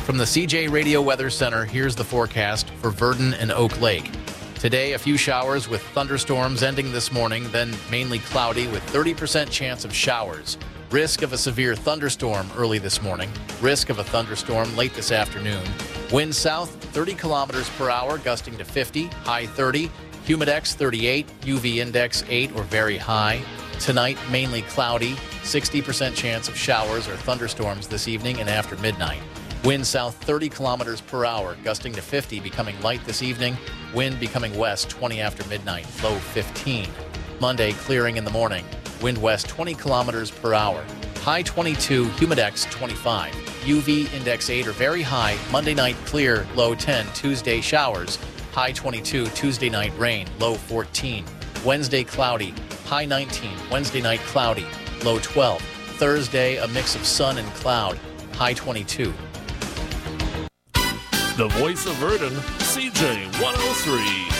From the CJ Radio Weather Center, here's the forecast for Verdon and Oak Lake. Today, a few showers with thunderstorms ending this morning, then mainly cloudy with 30% chance of showers. Risk of a severe thunderstorm early this morning. Risk of a thunderstorm late this afternoon. Wind south 30 kilometers per hour, gusting to 50, high 30. Humidex 38, UV index 8 or very high. Tonight, mainly cloudy, 60% chance of showers or thunderstorms this evening and after midnight. Wind south 30 kilometers per hour, gusting to 50, becoming light this evening. Wind becoming west 20 after midnight, low 15. Monday, clearing in the morning. Wind west 20 kilometers per hour. High 22, Humidex 25. UV index 8 or very high. Monday night clear, low 10. Tuesday showers. High 22, Tuesday night rain, low 14. Wednesday cloudy, high 19. Wednesday night cloudy, low 12. Thursday, a mix of sun and cloud, high 22. The voice of Verdon, CJ 103.